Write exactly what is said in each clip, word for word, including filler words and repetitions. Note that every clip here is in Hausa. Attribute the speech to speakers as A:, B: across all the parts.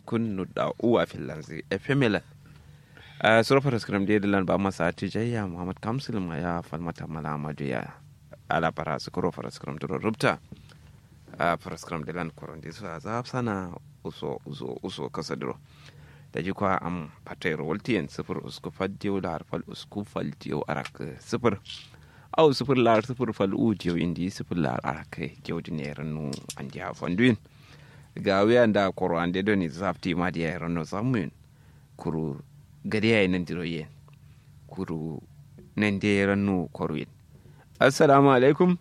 A: uskun da uwa finlanzi efemela a surfa skram de lan ba masa tijayya muhammad kamsil ma ya falmata mala madiya ala para skro fara skram to rubta a fara skram de lan koron de so azab sana uso uso uso kasadro da ji kwa am patay roltien sifur usku faddiyo da harfal usku faldiyo arak sifur au sifur lar sifur fal udiyo indi sifur lar arak gewdine ranu andi ha fonduin ga wiyanda koro ande doni zafti ma dia rano samun kuru gari ay nan diro yen kuru nan de ranu koro yen assalamu alaikum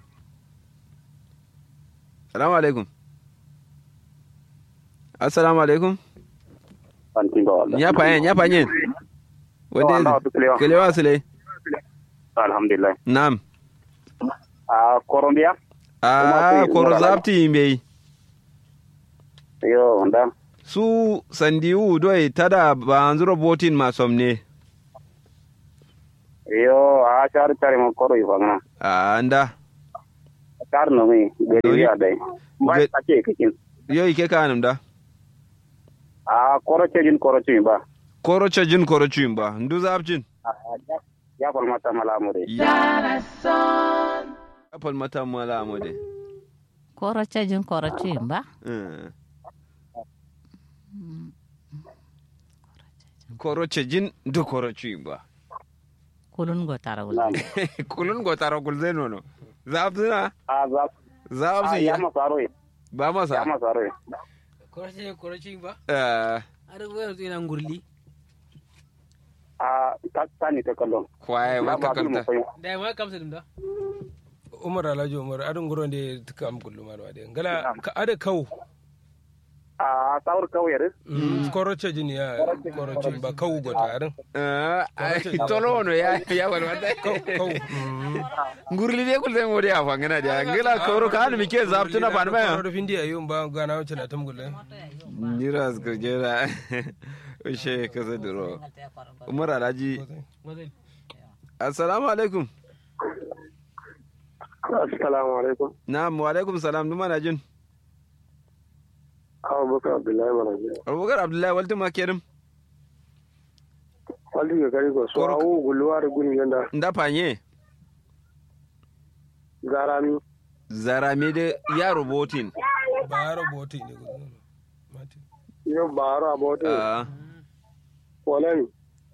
A: assalamu alaikum assalamu alaikum nya pa nya pa nyen wande kelewa sele
B: alhamdulillah
A: nam
B: a korombia
A: a koro zafti mbei
B: yo nda
A: su sandiu doi tada banzuro botin masomne
B: yo a char char mo koro ifanga
A: a anda
B: char no mi gari ya dai mai take kikin
A: yo ike kanum da
B: a koro chejin koro chimba
A: koro chejin koro chimba ndu zapcin
B: ya fal mata mala mode
A: ya fal mata mala mode
C: koro chejin koro chimba
A: eh koro chejin du koro chimba
C: kulun go tara gulze
A: kulun go tara gulze nono zapzina
B: a zap
A: zapzi
B: ya masaro
A: ba masa
B: ya masaro
D: koro chejin koro chimba
A: eh
D: ada go ina ngurli
B: a tani te kallon
A: kwaye wata kanta
D: da ma kamsa dum da
E: umar alhaji umar adun guro ne tuka am kullu ma wade ngala ka ada kaw
B: a saur kawai
E: koroce jini ya koroce ba kaw go tarin
A: eh ai tolo no ya ya wal wata
E: kaw
A: ngurli de kul zemo de afa ngana de ngala koro kan mi ke zaptuna ban ba
E: koro findi ayo ba gana wuce na tamgulle
A: niras gajera ushe kaza duro umar alhaji assalamu alaikum
B: assalamu alaikum
A: na'am wa alaikum salam duma na jin
B: abubakar abdullahi manaje
A: abubakar abdullahi waltu ma kerim
B: waltu ga kari ko so awu gulwar gun yanda
A: nda panye
B: garami
A: zarami de ya robotin
E: ba roboti ne go mati
B: yo baro abote
A: ah
B: kolami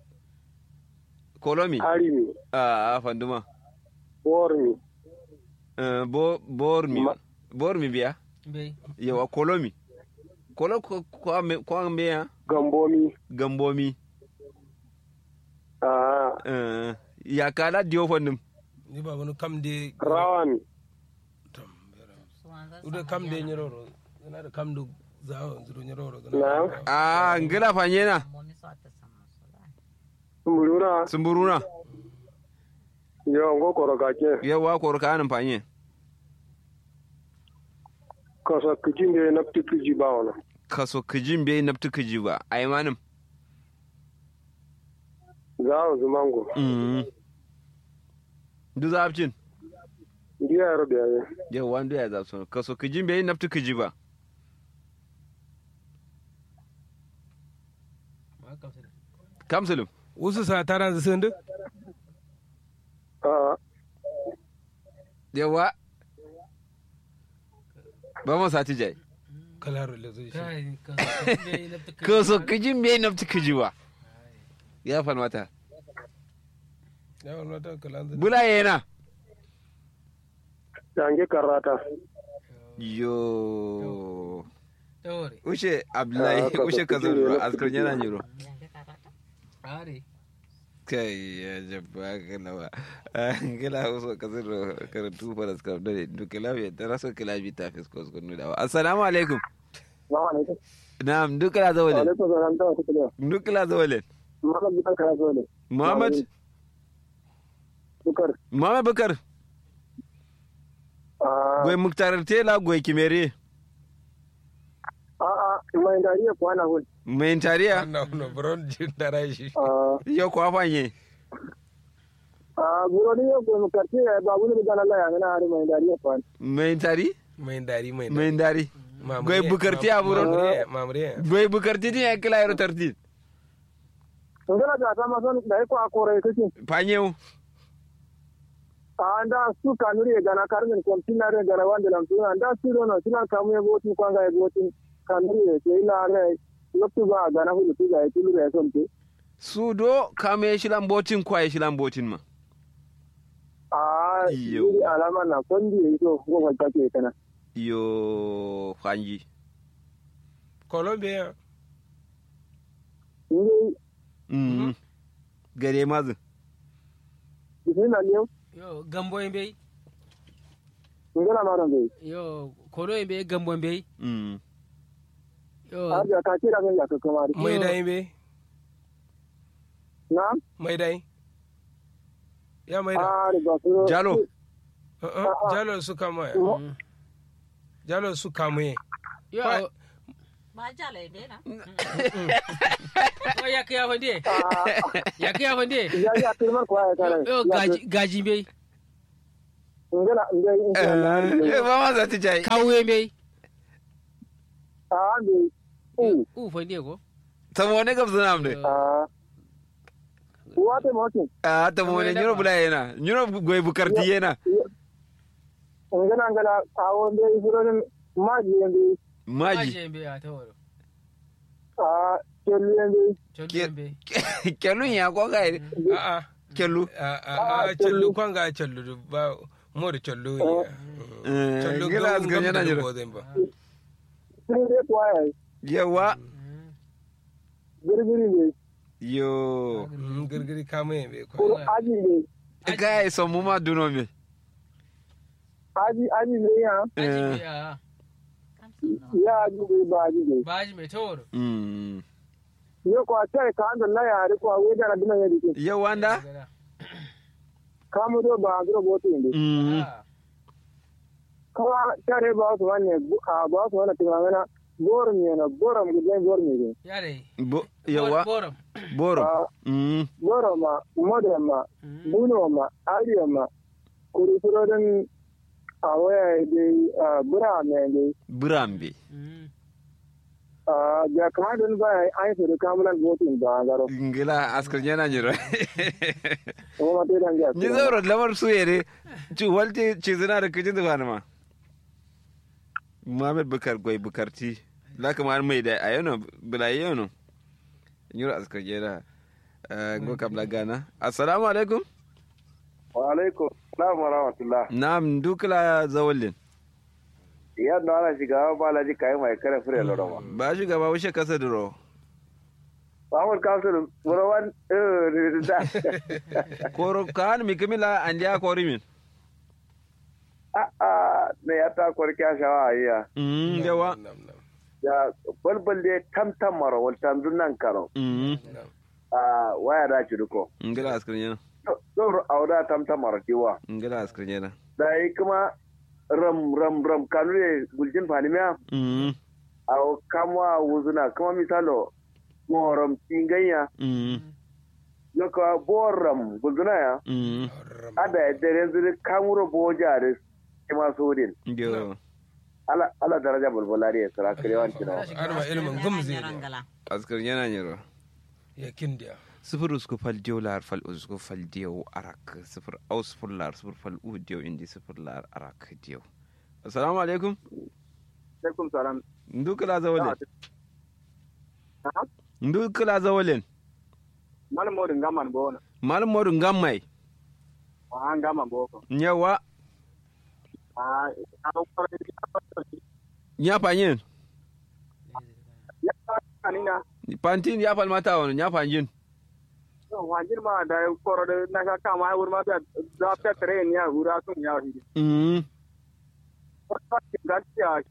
A: kolomi
B: arimi
A: ah fanduma
B: bormi
A: eh bo bormi bormi biya
D: be
A: yawa kolomi kolo ko ko me ya
B: gambomi
A: gambomi
B: ah
A: eh ya kala dio fandum
E: ni ba wani kam de
B: rawani
E: ude kam de nyoro na da kam du zawo zuru nyoro
B: na
A: ah ngila fanyena
B: sumburuna
A: sumburuna
B: yo ngo korokake
A: yawa korkanin fanye
B: kasa kijinde na tikiji bawona
A: kaso kijin bai nafti kiji ba ai manim
B: zawo zumango
A: mm du zapcin
B: ndiya yaro da yayi
A: yawa ndu ya zapsun kaso kijin bai nafti kiji ba
D: ma kamsa
A: kamsulum
E: usu sa taran zisindu
B: ah
A: yawa ba mu sati jai
E: kalaro le zai shi
D: kai kai na ta
A: kaso kijin bai nafti kiji ba ya fan mata
E: ya wani wata kalan zai
A: bula yana
B: dange karata
A: yo
D: tawore
A: ushe abdullahi
B: Ah, kaso
A: ushe kazo
B: kijin bai nafti
A: askar yana
B: kiji.
A: nyiro
D: are
A: kai ya jabba kalawa kila uso kazo karatu fara skar da duk lafiya da raso kilabi ta fisko su kunu da assalamu alaikum
B: Assalamu alaikum.
A: na'am duk la zawale
B: Alaikum salam ta wata kiliya.
A: duk la zawale
B: Muhammad Bukar kara zo ne.
A: muhammad
B: Bukar.
A: muhammad bakar
B: Ah,
A: goy muktar tela goy kimere
B: a a mai dariya kwana hul.
A: mai tariya
E: na no bron jin dara shi
B: Ah,
A: yo ko afanye
B: ah guro ne ko mu karti ya babu ne da Allah ya ngana har mai dariya kwana.
A: mai tari
E: mai dari mai
A: mai dari Goy bukarti aburo.
E: Mamre.
A: Goy bukarti ni akla ero tarti.
B: ngala da ta ma son da ko akore kake
A: Panyew.
B: anda su kanuri ga na karmin kontina re ga wanda lam tuna anda su dono sina kamu e boti kwanga e boti kanuri e ila re loktu ba ga na hulu tiga e tulu re sonte
A: Sudo kame shilan botin kwa shilan botin ma.
B: ah
A: Iyo.
B: yi alama na kondi e to go ga take kana
A: Yo fanji.
E: Colombia.
B: ni
A: Mm. Gare mazu.
B: ni na leo
D: Yo gambo embe.
B: ngala ma ron be
D: Yo kolo embe gambo embe.
A: Mm.
D: Yo
B: arja ka kira ga ya ka kamari
E: Mai dai be.
B: na
E: Mai dai. Ya mai da.
B: ah riga su
A: Jalo.
E: Uh-uh. Jalo su kama. Jalo su kama.
D: yo
E: Fa-
C: Ba jala ebe na.
D: o yakya fande. Yakya fande.
B: ya ya kirmar kwa ya kare
D: Yo gaji gaji embe.
B: ngala ngai
A: Eh, ba ma za ta jai.
D: Kawo embe.
B: ah be u
D: U fande ko.
A: Tamo ne gabzu na amde.
B: ah wate motin
A: Ah, tamo ne nyuro bula yana. Nyuro goy bukarti yana.
B: ngana ngala kawo be furonin maji yende
A: Maji.
D: embe a taworo.
B: ah kelli yende
D: Cholo
A: Ke-
D: embe.
A: Kelu ya ko ga
E: A'a.
A: kelu.
E: A'a. Challu kwanga challu ba mo da challu ya.
A: Eh,
E: Challu
A: gila asgan yana jira.
E: ba.
B: sun dai kwaye
A: Yawa.
B: girgiri ne
A: Yo.
E: Girgiri kama ya be
B: ko
E: kwa.
B: aji ne
A: Kai so mu ma duno me.
B: aji aji ne ya
D: Aji me a.
B: ya aji ne ba aji ne
D: Baji me taworo.
A: Mm.
B: yo ko sai ka anda na ya ri ko we da dina ya dike
A: Yawa nda.
B: kamu do ba gro boto inde
A: Mm.
D: Ah.
B: kawa tare ba su wanne a ba su wanne tingana bor ne na boram gudan bor ne
D: Yare.
A: Bo yawa.
D: Borom.
A: Boro.
B: ah
A: Mm.
B: boroma modema bunoma ariyoma kuri furodin a waya da bura ne ne
A: Burambe.
B: ja kadin ba ai su da kamulan botin ba garo
A: Ngila askar yana jira.
B: kuma te dan ja
A: Ni zauro lamar su yere. Ci walti ci zina da kijin da bana ma. Muhammad Bukar goy bukarti. La kamar mai da ayono bila yono. Nyura askar jera. Eh go kam la gana. Assalamu alaikum.
B: wa alaikum salam wa rahmatullah
A: Na'am dukla zawallin.
B: ya da ana shiga ba la ji kai mai kare fure loro
A: Ba shi gaba wuce kasa duro.
B: ba mu ka su burawan eh da
A: Koro kan mi kamila andiya kori min.
B: a a ne ya ta korki a shawa iya
A: Mm yawa.
B: ya balbal de tamtam maro wal tanzun nan karo
A: Mm.
B: a waya da ci duko
A: Ngila askar yana.
B: to auda tamtam maro kiwa
A: Ngila askar yana.
B: da yi kuma ram ram ram kanu ne guljin fanimiya
A: Mm.
B: a kamwa wuzuna kuma misalo moram tinganya
A: Mm.
B: yoka boram gulzuna ya
A: Mm.
B: ada yadda yanzu kamuro bojare kima sodin
A: Yo.
B: ala ala daraja bulbulari ya sara kirewan kina
E: Arma ilimin gumzi ne.
C: Rangala.
A: Askar yana nyiro.
E: Ya kindiya.
A: Sifir usku fal diyo lar fal usku fal diyo arak. Sifir au sifir lar sifir fal u diyo indi sifir lar arak diyo. Assalamu alaikum.
B: alaikum salam
A: Ndukala zawalin. Ndukala zawalin.
B: malam modin gaman bona
A: Malam modu ngammai.
B: an gaman boko
A: Nyawa.
B: a
A: Nya panyin.
B: ya kanina
A: Pantin ya fal mata wono nya panyin.
B: wajir ma da koro da na ka kama wur ma da da ta tren ya hura sun ya hi
A: Mm.
B: gaskiya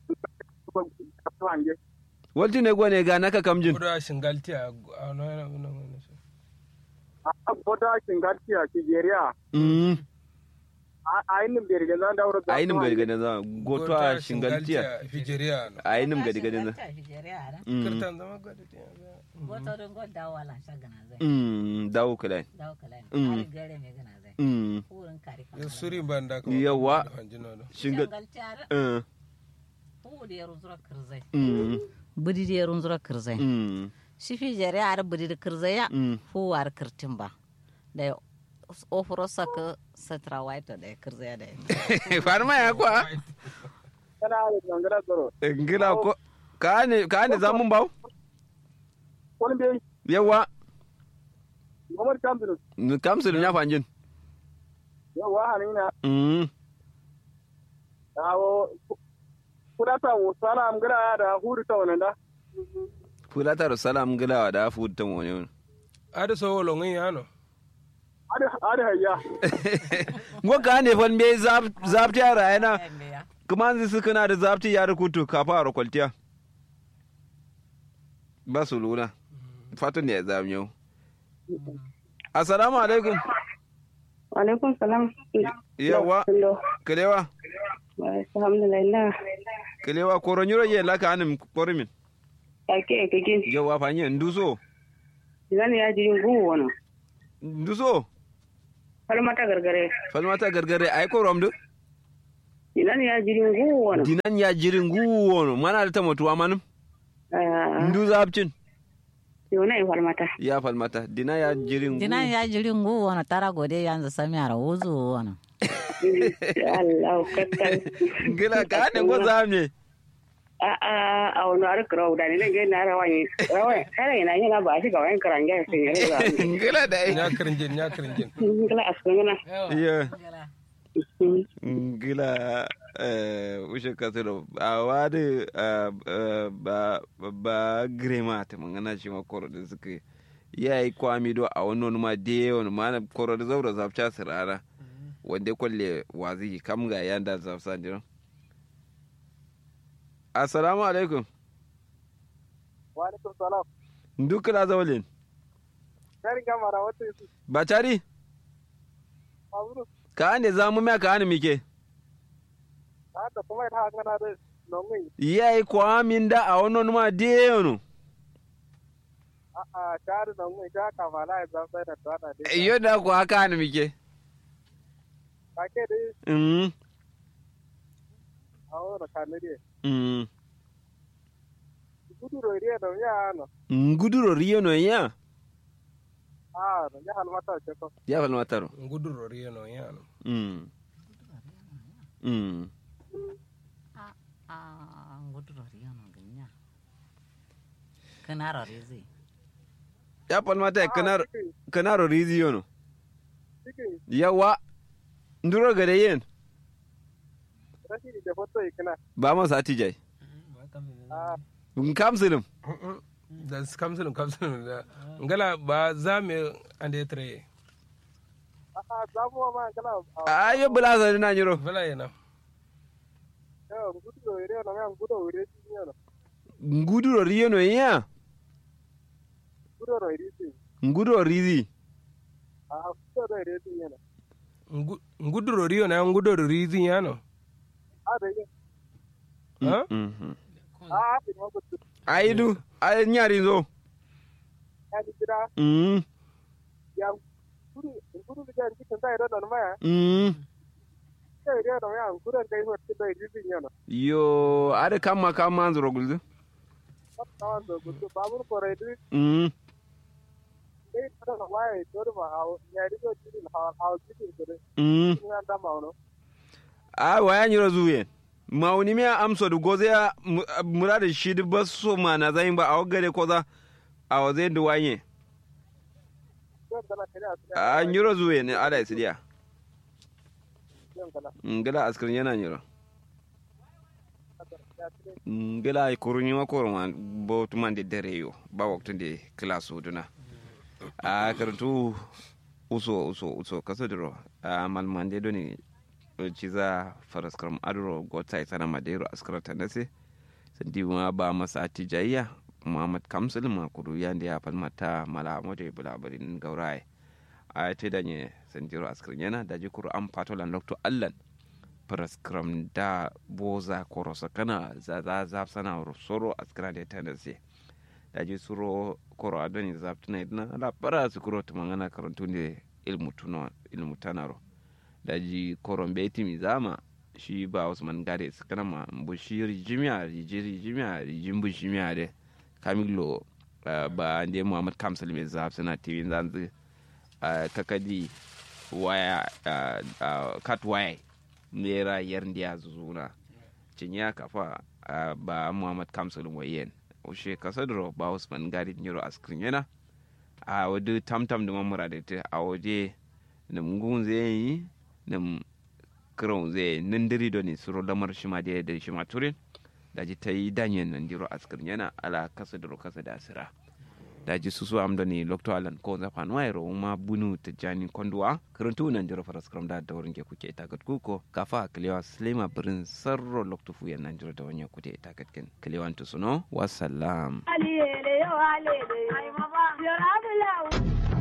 B: wange
A: Walti ne gwane ga naka kamjin.
E: Kuda shingalti a wani wani wani.
B: a bota kin gaskiya ki jeriya
A: Mm.
B: a inin bere ga nan da wuro da
A: Ainim gadi gadi za goto a shingaltiya.
E: Fijiriya.
A: Ainim gadi gadi za. Mm.
E: Kirtan zama gadi ta
C: Goto don god dawo wala shagana zai.
A: Mm. Dawo kulai.
C: Dawo kala.
A: Mm.
C: Ari gare me gana zai.
A: Mm.
C: Furin kari
E: Ya suri banda ka.
A: Yawa.
E: Hanjino da.
A: Shingal.
C: Shangal tare.
A: Eh.
C: fu da yarun zura kirzai
A: mm
C: budi da yarun zura kirzai
A: mm
C: shi fi jere ar budi da kirzai ya
A: mm
C: fu war kirtin ba da ofuro saka satra white da kirzai da
A: farma ya kwa
B: kana da ngara tsoro
A: ngila ko ka ne ka ne zamun bawo
B: wani bai
A: yawa
B: Muhammad Kamil
A: kamsul ya fanjin
B: yawa hanina
A: mm
B: dawo kudata wo sala ngara da huri ta wannan da
A: fulata da salam ngila da fu ta woni
E: ada so wolo ngi yano
B: ada ada hayya
A: ngo ka ne fan be zap zap ta rayana kuma zai suka na da zapti ya rukutu ka fara kwaltiya ba su luna fatan da ya zami yau assalamu alaikum
F: alaikum salam
A: yawa kalewa
F: alhamdulillah
A: kalewa koron yuro ye laka hanim korimin
F: ake kake
A: yawa fanye nduso
F: zan ya ji ngu wono
A: nduso
F: falmata gargare
A: falmata gargare ai korom du
F: dinan ya jiri ngu wono
A: dinan ya jiri ngu wono mana da ta mutuwa manum
F: ah
A: ndu zabcin
F: yona in falmata
A: ya falmata dinan ya jiri ngu
C: dinan ya jiri ngu wono tara gode yanzu sami ara wuzu wono
F: Allah kakkan
A: gila ka ne go zamne
F: a a a wono ar kraw da ne ngai na rawani rawai kare ina yana ba shi ga wani karanga sai ne ga
A: gila da
E: nya kirinjin nya kirinjin
F: ngala asungana
A: iya gila ushe kasiro a wadi ba ba grema ta mangana shi ma koro da suka yayi kwami do a wannan ma de wani ma koro da zaura zafcha sirara wanda kwalle wazi kam ga yanda zafsa jiro assalamu alaikum
B: wa alaikum salam
A: dukkan zawalin
B: dari gamara wata su
A: ba tari
B: aburu
A: ka ne zamu me ka ne mike
B: hada kuma ta ngana da nongi
A: yayi kwamin da a wannan ma de wani
B: a a tar nongi ja ka mala ya zan sai da tsada dai
A: iyo da ku haka ne mike
B: kake dai
A: mm
B: awo da kanade
A: mm
B: gudu ro ire da ya no
A: nguduro riyo no ya
B: ah da ya halmata ce ko
A: ya falmata ro
E: nguduro riyo no yano
A: mm mm
C: a nguduro riyono ganya kanara rezi
A: ya falmata kanar kanaro riziyo no
B: cikin
A: yawa nduro gare yen
B: rashi da foto ikina
A: ba ma sati jai
B: ah
A: kamsulum
E: da kamsulun kamsulun da ngala ba za me ande tre
B: ah zamu ma kala
A: ayo bula sa na nyiro
E: bala yana
B: eh gudu ro ire no ya gudu ire ci no
A: nguduro riyo no ya
B: gudu ro ire ci
A: nguduro rizi
B: ah gudu ro ire ci no
E: nguduro riyo na nguduro rizi yano
B: ah da yi
E: ha
A: mhm
B: ah bi mo gudu
A: aidu ay nyari zo
B: ya di kira
A: mm
B: ya gudu gudu da ji kan sai da no ma
A: mm
B: sai ire no ya gudu da yi hoto da ire ci no
A: yo ada kama kama anzuro gulzu
B: ta da gudu babur ko rai dai
A: mm
B: dai ta da wai to da ha ya ri ko ci ha ha ci ko dai
A: mm
B: ina da ma no
A: a waya nyiro zuye mauni miya amso da goze ya murada shi da baso ma na zayin ba a wagare ko za a waze da wanye
B: don kana kira
A: a nyiro zuye ne ala isidiya
B: don kana
A: ngala askrin yana nyiro ngala ay kurunyi ma kurun bo tuman de dereyo ba waktu de klasu duna a karatu uso uso uso kaso diro a malmande doni ciza faraskaram adro gota ita na madero askarata nase sandi ma ba masa tijayya muhammad kamsul ma kuru yanda ya falmata mala mode bulabarin gaurai a ta danye sandiro askar yana da ji kuru an fatolan lokto allan faraskaram da boza korosa kana za za za sana soro askara da ta nase da ji suro koro adoni zaftuna idna la para su kuro tumangana karantu ne ilmu tuno ilmu tanaro daji koron beti mi zama shi ba Usman Gade su kana ma bushi rijimiya rijiri rijimiya rijin bushimiya de Kamilo ba ande Muhammad Kamsul mai zaf suna tiwin zanzu kakadi waya kat waya nera yar ndiya zuzuna cinya kafa ba Muhammad Kamsul wayen ushe kasadro ba Usman Gade nyiro askrin yana a wadu tamtam da mamura da ta a waje da mungun zai yi da kiran zai nindiri da ne suro lamar shi ma da da shi ma turin da ji ta yi danyen nan diro askrin yana ala kasa da kasa da asira da ji su su am da ne lokto alan ko za fa noy ro ma bunu ta jani konduwa kirantu nan diro faras kram da da wurin ke kuke ita gat kuko kafa kliwa slima birin sarro lokto fu yan nan diro da wanya kuke ita gat ken kliwan to suno wassalam
G: ali ele yo ale ai mama yo abula